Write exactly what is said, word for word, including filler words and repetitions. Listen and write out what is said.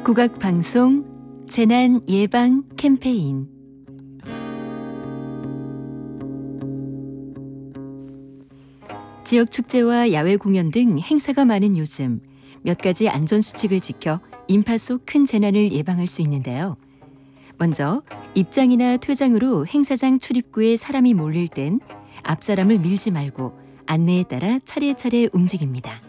국악방송 재난 예방 캠페인. 지역 축제와 야외 공연 등 행사가 많은 요즘 몇 가지 안전수칙을 지켜 인파 속 큰 재난을 예방할 수 있는데요. 먼저 입장이나 퇴장으로 행사장 출입구에 사람이 몰릴 땐 앞사람을 밀지 말고 안내에 따라 차례차례 움직입니다.